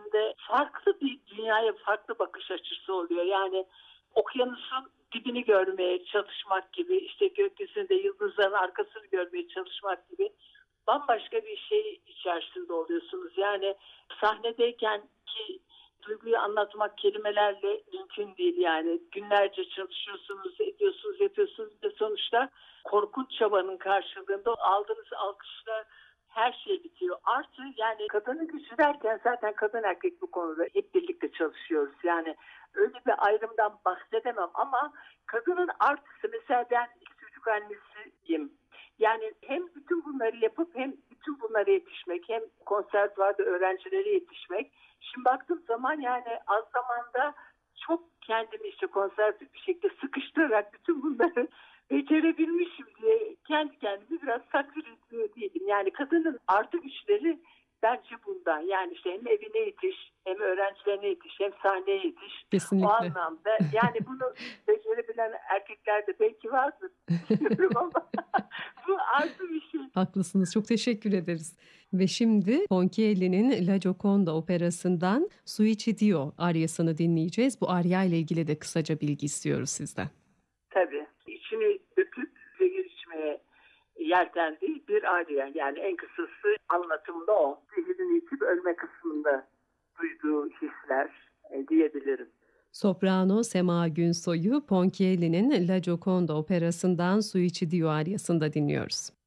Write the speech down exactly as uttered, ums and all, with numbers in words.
içerisinde farklı bir dünyaya farklı bakış açısı oluyor. Yani okyanusun dibini görmeye çalışmak gibi, işte gökyüzünde yıldızların arkasını görmeye çalışmak gibi bambaşka bir şey içerisinde oluyorsunuz. Yani sahnedeyken ki duyguyu anlatmak kelimelerle mümkün değil yani. Günlerce çalışıyorsunuz, ediyorsunuz, yapıyorsunuz ve sonuçta korkunç çabanın karşılığında aldığınız alkışla her şey bitiyor. Artı yani kadının gücü derken zaten kadın erkek bu konuda hep birlikte çalışıyoruz. Yani öyle bir ayrımdan bahsedemem ama kadının artısı, mesela ben iki çocuk annesiyim. Yani hem bütün bunları yapıp hem bütün bunlara yetişmek, hem konservatuvarda öğrencilere yetişmek. Şimdi baktığım zaman yani az zamanda çok kendimi işte konservatif bir şekilde sıkıştırarak bütün bunları becerebilmişim diye kendi kendimi biraz takdir ediyor değilim. Yani kadının artı güçleri bence bundan. Yani işte hem evine yetiş, hem öğrencilerine yetiş, hem sahneye yetiş. Kesinlikle. O anlamda yani bunu becerebilen erkekler de belki vardır. Bilmiyorum ama bu artı bir şey. Haklısınız. Çok teşekkür ederiz. Ve şimdi Ponchielli'nin La Gioconda operasından Suici Dio aryasını dinleyeceğiz. Bu arya ile ilgili de kısaca bilgi istiyoruz sizden. Tabii. İçini döküp zehir içmeye yeltendiği bir arya. Yani en kısası anlatımda o. Zehirini içip ölme kısmında duyduğu hisler e, diyebilirim. Soprano Sema Günsoy'u Ponchielli'nin La Gioconda operasından Suici Dio aryasında dinliyoruz.